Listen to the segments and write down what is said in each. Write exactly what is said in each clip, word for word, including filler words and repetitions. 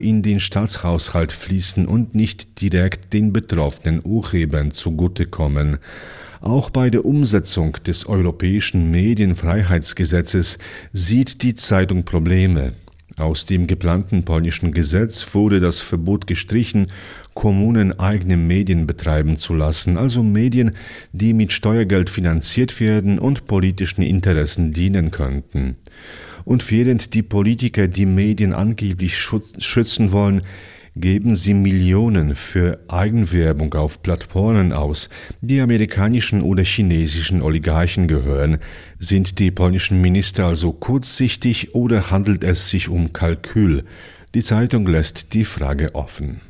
in den Staatshaushalt fließen und nicht direkt den betroffenen Urhebern zugutekommen. Auch bei der Umsetzung des europäischen Medienfreiheitsgesetzes sieht die Zeitung Probleme. Aus dem geplanten polnischen Gesetz wurde das Verbot gestrichen, Kommunen eigene Medien betreiben zu lassen, also Medien, die mit Steuergeld finanziert werden und politischen Interessen dienen könnten. Und während die Politiker die Medien angeblich schützen wollen, geben sie Millionen für Eigenwerbung auf Plattformen aus, die amerikanischen oder chinesischen Oligarchen gehören. Sind die polnischen Minister also kurzsichtig oder handelt es sich um Kalkül? Die Zeitung lässt die Frage offen.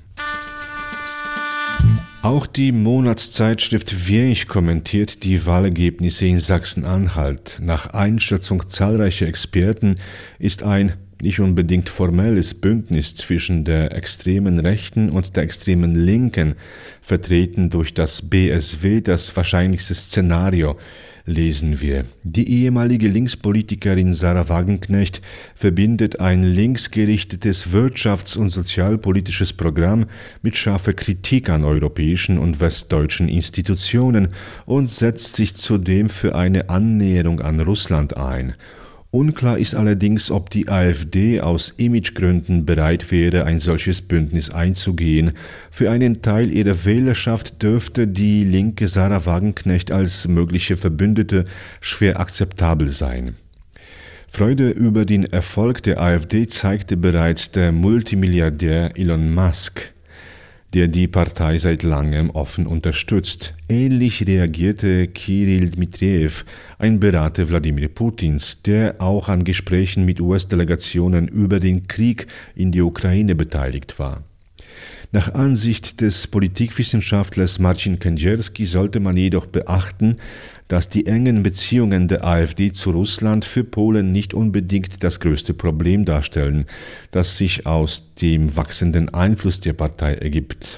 Auch die Monatszeitschrift Wieś kommentiert die Wahlergebnisse in Sachsen-Anhalt. Nach Einschätzung zahlreicher Experten ist ein nicht unbedingt formelles Bündnis zwischen der extremen Rechten und der extremen Linken, vertreten durch das B S W, das wahrscheinlichste Szenario, lesen wir. Die ehemalige Linkspolitikerin Sarah Wagenknecht verbindet ein linksgerichtetes wirtschafts- und sozialpolitisches Programm mit scharfer Kritik an europäischen und westdeutschen Institutionen und setzt sich zudem für eine Annäherung an Russland ein. Unklar ist allerdings, ob die AfD aus Imagegründen bereit wäre, ein solches Bündnis einzugehen. Für einen Teil ihrer Wählerschaft dürfte die linke Sarah Wagenknecht als mögliche Verbündete schwer akzeptabel sein. Freude über den Erfolg der AfD zeigte bereits der Multimilliardär Elon Musk, der die Partei seit langem offen unterstützt. Ähnlich reagierte Kirill Dmitriev, ein Berater Wladimir Putins, der auch an Gesprächen mit U S-Delegationen über den Krieg in die Ukraine beteiligt war. Nach Ansicht des Politikwissenschaftlers Marcin Kędzierski sollte man jedoch beachten, dass die engen Beziehungen der AfD zu Russland für Polen nicht unbedingt das größte Problem darstellen, das sich aus dem wachsenden Einfluss der Partei ergibt.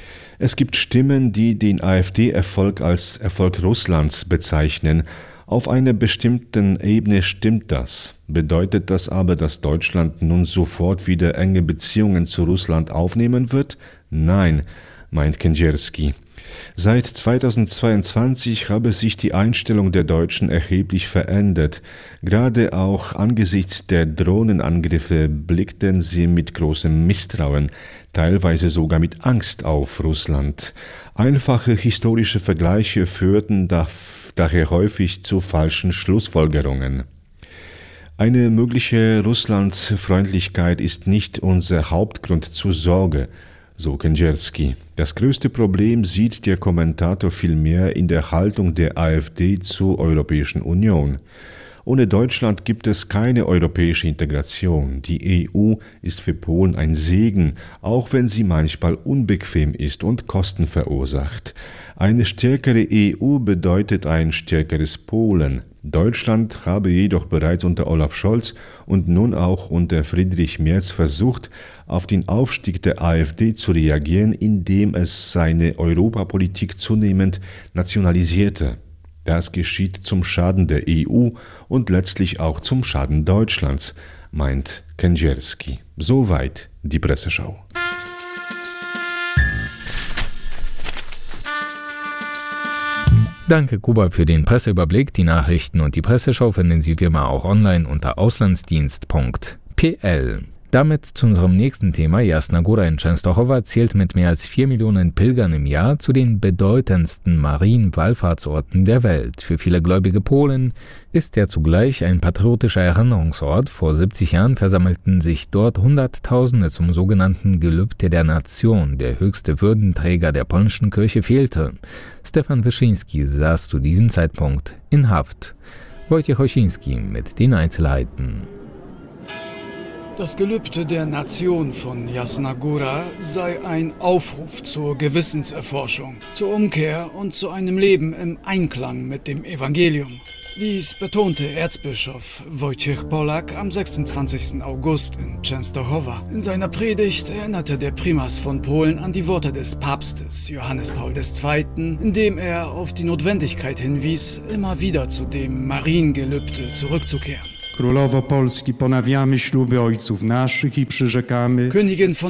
Es gibt Stimmen, die den AfD-Erfolg als Erfolg Russlands bezeichnen. Auf einer bestimmten Ebene stimmt das. Bedeutet das aber, dass Deutschland nun sofort wieder enge Beziehungen zu Russland aufnehmen wird? Nein, meint Kędzierski. Seit zweitausendzweiundzwanzig habe sich die Einstellung der Deutschen erheblich verändert. Gerade auch angesichts der Drohnenangriffe blickten sie mit großem Misstrauen, teilweise sogar mit Angst auf Russland. Einfache historische Vergleiche führten da, daher häufig zu falschen Schlussfolgerungen. Eine mögliche Russlandsfreundlichkeit ist nicht unser Hauptgrund zur Sorge, so Kędzierski. Das größte Problem sieht der Kommentator vielmehr in der Haltung der AfD zur Europäischen Union. Ohne Deutschland gibt es keine europäische Integration. Die E U ist für Polen ein Segen, auch wenn sie manchmal unbequem ist und Kosten verursacht. Eine stärkere E U bedeutet ein stärkeres Polen. Deutschland habe jedoch bereits unter Olaf Scholz und nun auch unter Friedrich Merz versucht, auf den Aufstieg der AfD zu reagieren, indem es seine Europapolitik zunehmend nationalisierte. Das geschieht zum Schaden der E U und letztlich auch zum Schaden Deutschlands, meint Kędzierski. Soweit die Presseschau. Danke, Kuba, für den Presseüberblick. Die Nachrichten und die Presseschau finden Sie wie immer auch online unter auslandsdienst punkt p l. Damit zu unserem nächsten Thema. Jasna Góra in Częstochowa zählt mit mehr als vier Millionen Pilgern im Jahr zu den bedeutendsten Marienwallfahrtsorten der Welt. Für viele gläubige Polen ist er zugleich ein patriotischer Erinnerungsort. Vor siebzig Jahren versammelten sich dort Hunderttausende zum sogenannten Gelübde der Nation. Der höchste Würdenträger der polnischen Kirche fehlte. Stefan Wyszyński saß zu diesem Zeitpunkt in Haft. Wojciech Osiński mit den Einzelheiten. Das Gelübde der Nation von Jasna Góra sei ein Aufruf zur Gewissenserforschung, zur Umkehr und zu einem Leben im Einklang mit dem Evangelium. Dies betonte Erzbischof Wojciech Polak am sechsundzwanzigsten August in Częstochowa. In seiner Predigt erinnerte der Primas von Polen an die Worte des Papstes Johannes Paul der Zweite., indem er auf die Notwendigkeit hinwies, immer wieder zu dem Mariengelübde zurückzukehren. Królowo Polski, ponawiamy śluby ojców naszych i przyrzekamy, Königin von